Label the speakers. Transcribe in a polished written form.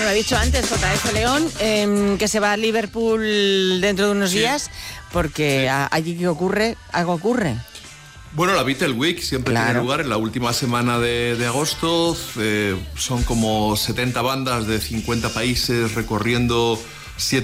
Speaker 1: lo ha dicho antes JF León, que se va a Liverpool dentro de unos días, porque allí que ocurre, algo ocurre.
Speaker 2: Bueno, la Beatle Week siempre tiene lugar en la última semana de agosto. Son como 70 bandas de 50 países recorriendo 7